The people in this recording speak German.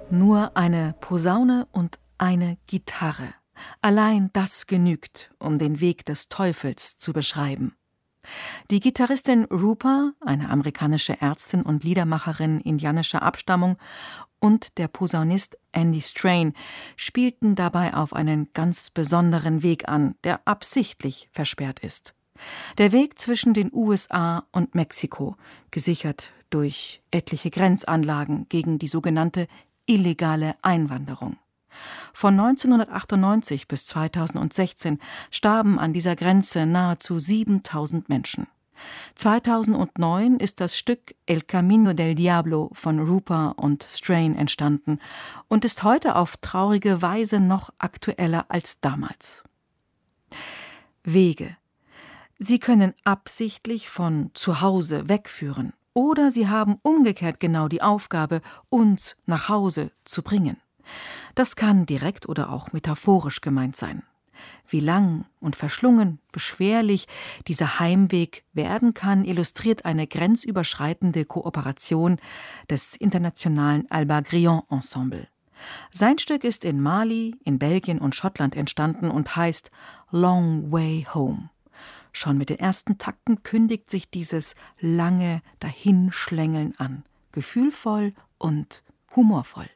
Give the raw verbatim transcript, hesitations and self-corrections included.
Nur eine Posaune und eine Gitarre. Allein das genügt, um den Weg des Teufels zu beschreiben. Die Gitarristin Rupa, eine amerikanische Ärztin und Liedermacherin indianischer Abstammung, und der Posaunist Andy Strain spielten dabei auf einen ganz besonderen Weg an, der absichtlich versperrt ist. Der Weg zwischen den U S A und Mexiko, gesichert durch etliche Grenzanlagen gegen die sogenannte illegale Einwanderung. Von neunzehnhundertachtundneunzig bis zweitausendsechzehn starben an dieser Grenze nahezu siebentausend Menschen. zweitausendneun ist das Stück El Camino del Diablo von Rupa und Strain entstanden und ist heute auf traurige Weise noch aktueller als damals. Wege. Sie können absichtlich von zu Hause wegführen oder sie haben umgekehrt genau die Aufgabe, uns nach Hause zu bringen. Das kann direkt oder auch metaphorisch gemeint sein. Wie lang und verschlungen, beschwerlich dieser Heimweg werden kann, illustriert eine grenzüberschreitende Kooperation des internationalen Alba Grillon Ensemble. Sein Stück ist in Mali, in Belgien und Schottland entstanden und heißt Long Way Home. Schon mit den ersten Takten kündigt sich dieses lange Dahinschlängeln an, gefühlvoll und humorvoll.